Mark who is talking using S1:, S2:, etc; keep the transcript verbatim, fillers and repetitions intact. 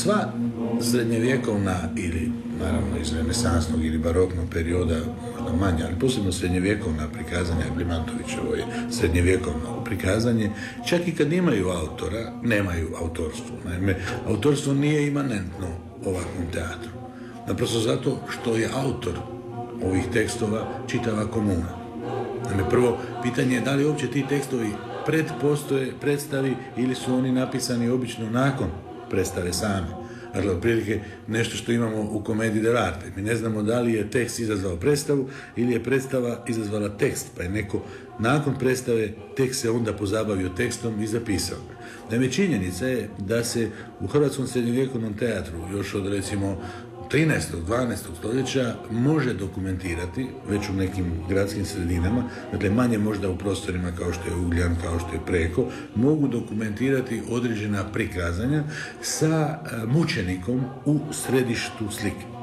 S1: sva srednjevjekovna ili naravno iz renesansnog ili baroknog perioda, možda manje, ali posebno srednjevjekovna prikazanja, Blimantovićevo je srednjevjekovno prikazanje, čak i kad imaju autora, nemaju autorstvo. Naime, autorstvo nije imanentno ovakvom teatru. Naprosto zato što je autor ovih tekstova čitava komuna. Naime, prvo pitanje je da li uopće ti tekstovi pred postoje predstavi ili su oni napisani obično nakon predstave same. Dakle, otprilike nešto što imamo u komediji dell'arte. Mi ne znamo da li je tekst izazvao predstavu ili je predstava izazvala tekst, pa je neko nakon predstave tekst se onda pozabavio tekstom i zapisao. Naime, činjenica je da se u hrvatskom srednjovjekovnom teatru još od recimo trinaestog dvanaestog stoljeća može dokumentirati, već u nekim gradskim sredinama, dakle manje možda u prostorima kao što je Ugljan, kao što je Preko, mogu dokumentirati određena prikazanja sa mučenikom u središtu slike.